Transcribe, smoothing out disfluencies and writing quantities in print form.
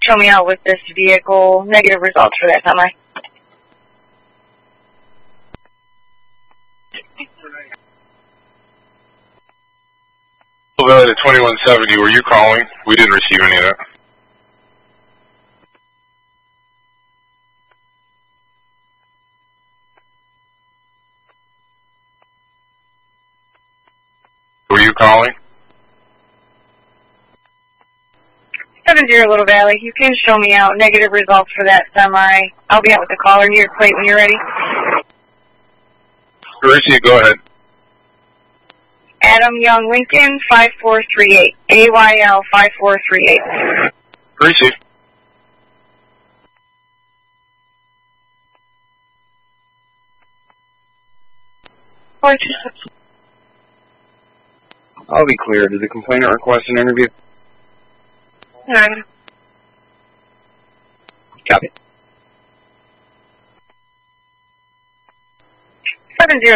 show me out with this vehicle. Negative results for that semi. Valley to 2170, were you calling? We didn't receive any of that. Were you calling? 70 Little Valley, you can show me out. Negative results for that semi. I'll be out with the caller. Your plate when you're ready. Mauricio, go ahead. Adam Young Lincoln, 5438. AYL 5438. Mauricio. I'll be clear. Did the complainant request an interview? Copy. 70